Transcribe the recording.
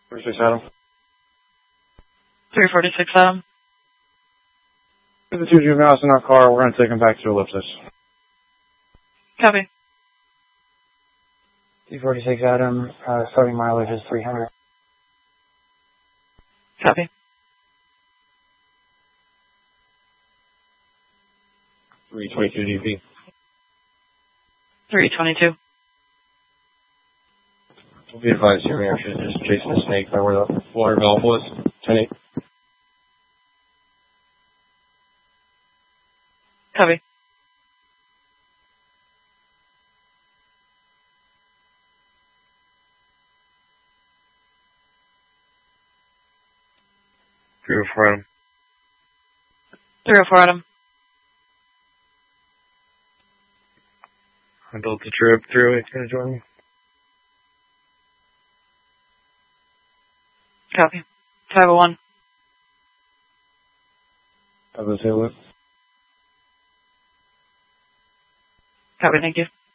46 Adam. 346 Adam. Get the two juveniles in our car. We're going to take them back to Ellipsis. Copy. 246 Adam, starting mileage is 300. Copy. 322 DP. 322. We'll be advised your reaction is just chasing a snake by where the water valve was. 10-8. Copy. Adam. 304 Adam. I built the trip. 308's going to join me. Copy. 501. Have a sail. Copy, thank you.